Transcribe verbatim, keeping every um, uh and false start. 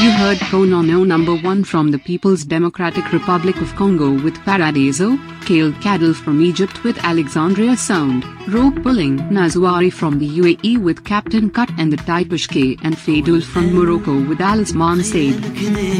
You heard Konono number one from the People's Democratic Republic of Congo with Paradiso, Kale Cadel from Egypt with Alexandria Sound, Rope Pulling Nazwari from the U A E with Captain Cut and the Taipushke, and Fadul from Morocco with Alice Mansaid.